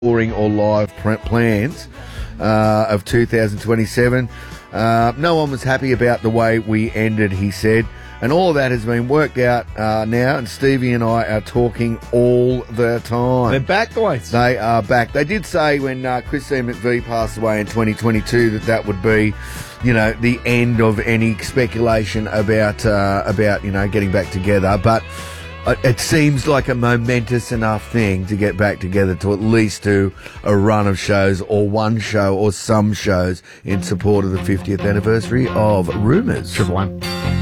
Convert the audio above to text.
touring or live plans of 2027. No one was happy about the way we ended, he said. And all of that has been worked out now, and Stevie and I are talking all the time. They're back, boys. They are back. They did say when Christine McVie passed away in 2022 that would be, the end of any speculation about getting back together. But it seems like a momentous enough thing to get back together to at least do a run of shows or one show or some shows in support of the 50th anniversary of Rumours. Triple M.